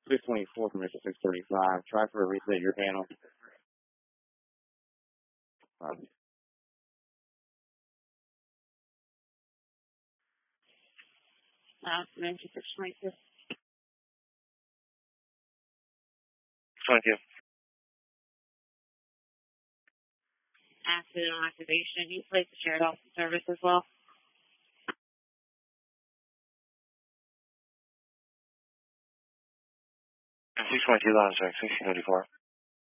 324 from Mr. 635. Try for a reset your panel. Mr. 622. 22. Accident on activation. You place the shared office service as well. 622 Lounge, 1634.